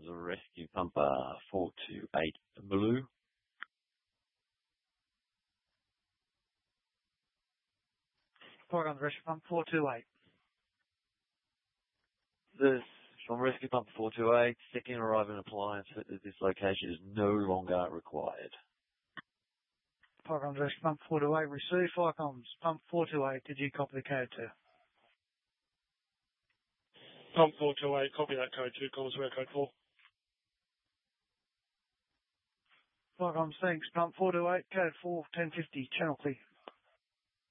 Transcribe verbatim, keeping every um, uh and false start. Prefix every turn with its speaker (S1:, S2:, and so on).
S1: Comms Rescue Pumper four two eight Blue.
S2: Fire Comms Rescue Pump four two eight.
S1: This from Rescue Pump four two eight, second arriving appliance at this location is no longer required.
S2: Fire Comms Rescue Pump four two eight, receive. Fire Comms Pump four two eight, did you copy the code two?
S3: Pump four two eight, copy that code two, comms where code four.
S2: Fire Comms, thanks. Pump four two eight, code four, ten fifty, channel clear.